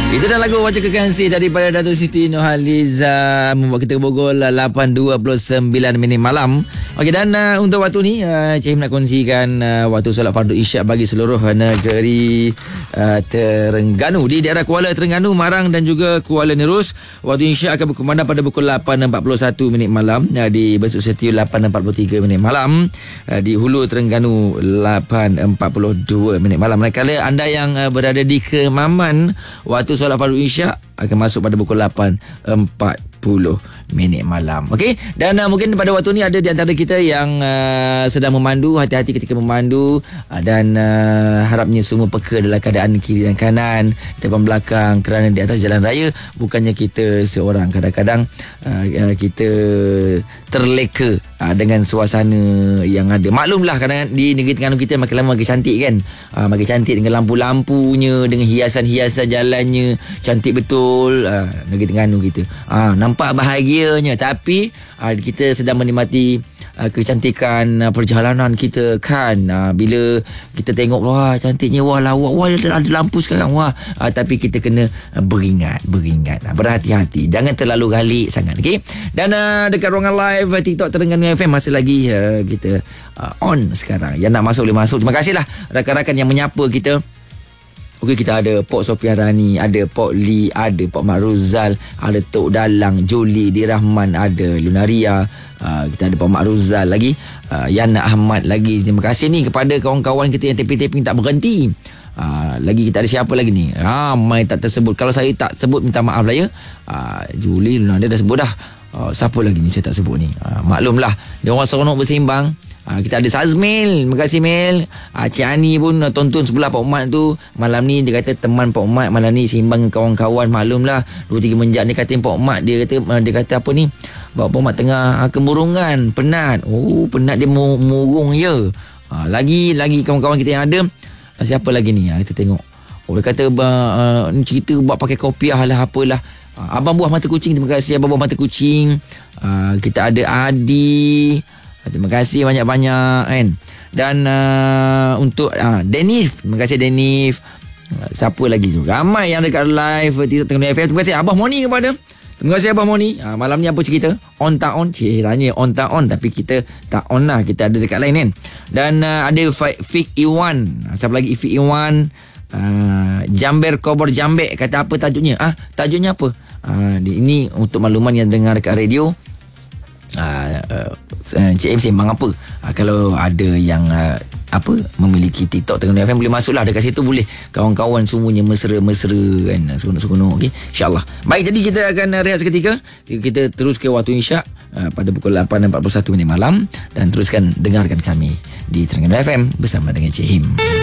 Itu dah lagu Wajah Kekasih daripada Datuk Siti Nurhaliza, membuat kita bergol 8.29 minit malam. Okey, dan untuk waktu ni Cik Him nak kongsikan waktu solat fardu isyak bagi seluruh negeri Terengganu. Di daerah Kuala Terengganu, Marang dan juga Kuala Nerus, waktu isyak akan berkumandang pada pukul 8.41 minit malam. Di Besut Setiu 8.43 minit malam. Di Hulu Terengganu 8.42 minit malam. Manakala anda yang berada di Kemaman, waktu solat fardu isyak akan masuk pada pukul 8.40 minit malam. Okey, dan mungkin pada waktu ni ada di antara kita yang sedang memandu. Hati-hati ketika memandu, dan harapnya semua peka dalam keadaan kiri dan kanan, depan belakang, kerana di atas jalan raya bukannya kita seorang. Kadang-kadang kita terleka dengan suasana yang ada. Maklumlah, kadang di negeri Terengganu kita makin lama makin cantik kan. Makin cantik dengan lampu-lampunya, dengan hiasan-hiasan jalannya, cantik betul negeri Terengganu kita. Nampak bahagianya, tapi kita sedang menikmati kecantikan perjalanan kita kan. Bila kita tengok, wah cantiknya, wah lawak, wah ada lampu sekarang, wah, tapi kita kena beringat, berhati-hati, jangan terlalu galik sangat. Okey, dan dekat ruangan live TikTok Terengganu FM masih lagi kita on sekarang. Yang nak masuk boleh masuk. Terima kasihlah rakan-rakan yang menyapa kita. Okey, kita ada Pok Sofian Rani, ada Pok Lee, ada Pok Mak Ruzal, ada Tok Dalang, Juli, Dirahman, ada Lunaria, kita ada Pok Mak Ruzal lagi, Yana Ahmad lagi. Terima kasih ni kepada kawan-kawan kita yang taping-taping tak berhenti. Lagi kita ada siapa lagi ni? Ramai tak tersebut. Kalau saya tak sebut, minta maaf lah ya. Juli, Lunaria dah sebut dah. Siapa lagi ni saya tak sebut ni? Maklumlah, dia orang seronok bersembang. Kita ada Sazmil. Terima kasih Mil. Cik Ani pun tonton sebelah Pak Umat tu. Malam ni dia kata teman Pak Umat malam ni seimbang dengan kawan-kawan. Maklumlah 2-3 menjak ni kata Pak Umat, dia kata apa ni, Pak Umat tengah kemurungan, penat. Penat dia murung je. Lagi kawan-kawan kita yang ada. Siapa lagi ni? Kita tengok. Dia kata ni cerita buat pakai kopiah lah apalah. Abang Buah Mata Kucing, terima kasih Abang Buah Mata Kucing. Kita ada Adi, terima kasih banyak-banyak kan. Dan untuk Denif, terima kasih Denif. Siapa lagi tu? Ramai yang dekat live TikTok Terengganu FM. Terima kasih Abah Moni kepada. Terima kasih Abah Moni. Malam ni apa cerita? On tak on? Tanya on tak on, tapi kita tak on lah. Kita ada dekat lain kan. Dan ada Fik Iwan. Siapa lagi? Fik Iwan. Jamber Kobor Jambek. Kata apa tajuknya? Tajuknya apa? Ini untuk makluman yang dengar dekat radio. Cik M sembang apa, kalau ada yang memiliki TikTok Terengganu FM boleh masuklah dekat situ, boleh kawan-kawan semuanya mesra-mesra kan, seronok-seronok. Okey, insyaAllah. Baik, jadi kita akan rehat seketika. Kita terus ke waktu isyak pada pukul 8.41 minit malam, dan teruskan dengarkan kami di Terengganu FM bersama dengan Cik Him.